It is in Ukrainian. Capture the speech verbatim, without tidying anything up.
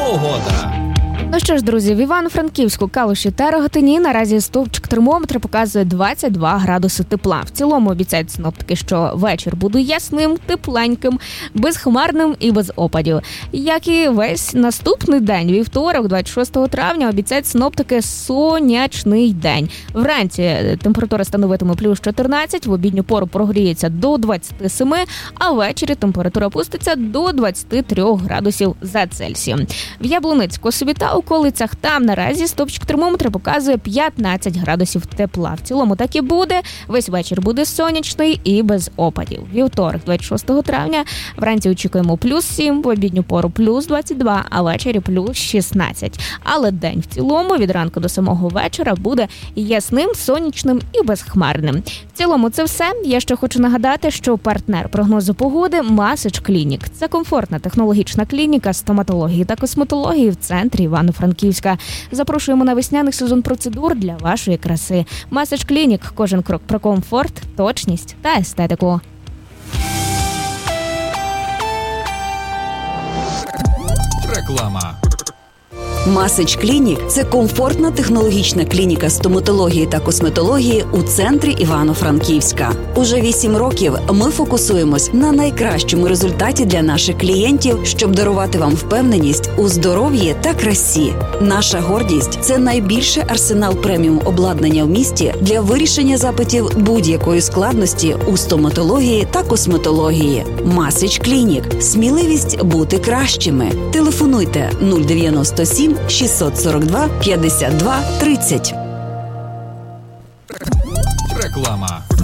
Погода. Ну що ж, друзі, в Івано-Франківську, Калуші та Рогатині наразі стовпчик термометра показує двадцять два градуси тепла. В цілому обіцяють синоптики, що вечір буде ясним, тепленьким, безхмарним і без опадів. Як і весь наступний день, вівторок, двадцять шостого травня, обіцяють синоптики сонячний день. Вранці температура становитиме плюс чотирнадцять, в обідню пору прогріється до двадцяти семи, а ввечері температура опуститься до двадцяти трьох градусів за Цельсієм. В Яблуницьку собі та околицях там наразі стопчик термометра показує п'ятнадцять градусів тепла. В цілому так і буде. Весь вечір буде сонячний і без опадів. Вівторок, двадцять шостого травня, вранці очікуємо плюс сім, в обідню пору плюс двадцять два, а ввечері плюс шістнадцять. Але день в цілому від ранку до самого вечора буде ясним, сонячним і безхмарним. В цілому це все. Я ще хочу нагадати, що партнер прогнозу погоди Масич Клінік. Це комфортна технологічна клініка стоматології та косметології в центрі Івано-Франківська. Запрошуємо на весняний сезон процедур для вашої краси. Масич Клінік. Кожен крок про комфорт, точність та естетику. Реклама. Масич Клінік – це комфортна технологічна клініка стоматології та косметології у центрі Івано-Франківська. Уже вісім років ми фокусуємось на найкращому результаті для наших клієнтів, щоб дарувати вам впевненість у здоров'ї та красі. Наша гордість – це найбільший арсенал преміум обладнання в місті для вирішення запитів будь-якої складності у стоматології та косметології. Масич Клінік – сміливість бути кращими. Телефонуйте нуль дев'яносто сім шістсот сорок два п'ятдесят два тридцять. Реклама.